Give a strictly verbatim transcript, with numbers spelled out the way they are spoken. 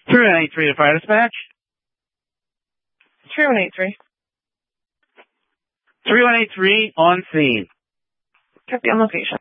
three one eight three to fire dispatch. three one eight three. three one eight three on scene. Copy on location.